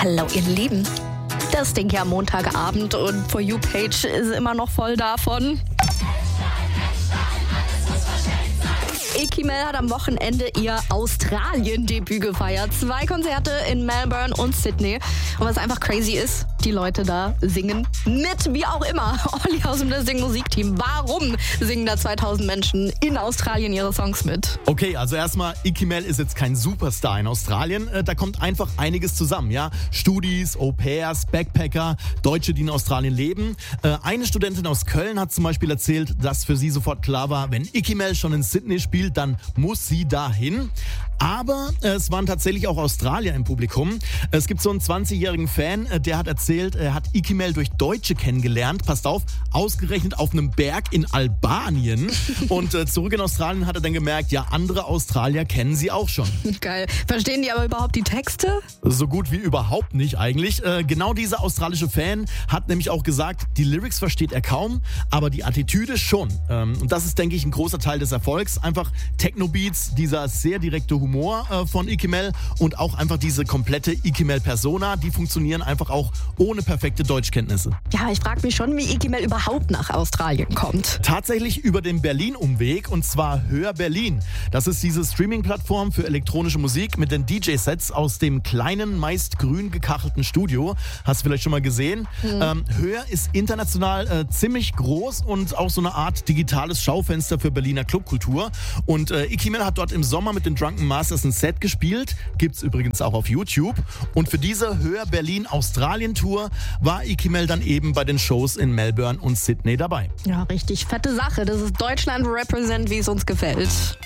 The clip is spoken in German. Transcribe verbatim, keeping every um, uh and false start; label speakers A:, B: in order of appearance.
A: Hallo ihr Lieben. Das Ding hier am Montagabend und For You Page ist immer noch voll davon. Eki Mel hat am Wochenende ihr Australien-Debüt gefeiert. Zwei Konzerte in Melbourne und Sydney. Und was einfach crazy ist, die Leute da singen mit, wie auch immer. Olli aus dem Ding Musikteam. Warum singen da zweitausend Menschen in Australien ihre Songs mit?
B: Okay, also erstmal, Eki Mel ist jetzt kein Superstar in Australien. Da kommt einfach einiges zusammen, ja. Studis, Au-pairs, Backpacker, Deutsche, die in Australien leben. Eine Studentin aus Köln hat zum Beispiel erzählt, dass für sie sofort klar war, wenn Eki Mel schon in Sydney spielt, dann muss sie dahin. Aber es waren tatsächlich auch Australier im Publikum. Es gibt so einen zwanzigjährigen Fan, der hat erzählt, er hat Eki Mel durch Deutsche kennengelernt. Passt auf, ausgerechnet auf einem Berg in Albanien. Und äh, zurück in Australien hat er dann gemerkt, ja, andere Australier kennen sie auch schon.
A: Geil. Verstehen die aber überhaupt die Texte?
B: So gut wie überhaupt nicht eigentlich. Äh, genau dieser australische Fan hat nämlich auch gesagt, die Lyrics versteht er kaum, aber die Attitüde schon. Ähm, und das ist, denke ich, ein großer Teil des Erfolgs. Einfach Techno-Beats, dieser sehr direkte Humor äh, von Eki Mel und auch einfach diese komplette Eki Mel-Persona, die funktionieren einfach auch ohne perfekte Deutschkenntnisse.
A: Ja, ich frage mich schon, wie Eki Mel überhaupt nach Australien kommt.
B: Tatsächlich über den Berlin-Umweg, und zwar Hör Berlin. Das ist diese Streaming-Plattform für elektronische Musik mit den D J-Sets aus dem kleinen, meist grün gekachelten Studio. Hast du vielleicht schon mal gesehen? Mhm. Ähm, Hör ist international äh, ziemlich groß und auch so eine Art digitales Schaufenster für Berliner Clubkultur. Und äh, Eki Mel hat dort im Sommer mit den Drunken Masters ein Set gespielt. Gibt's übrigens auch auf YouTube. Und für diese Hör Berlin Australien Tour war Eki Mel dann eben bei den Shows in Melbourne und Sydney dabei.
A: Ja, richtig fette Sache. Das ist Deutschland Represent, wie es uns gefällt.